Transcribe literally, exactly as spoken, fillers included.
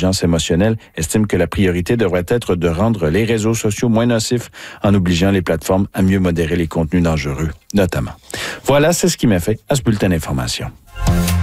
l'intelligence émotionnelle, estime que la priorité devrait être de rendre les réseaux sociaux moins nocifs en obligeant les plateformes à mieux modérer les contenus dangereux, notamment. Voilà, c'est ce qui m'a fait à ce bulletin d'information.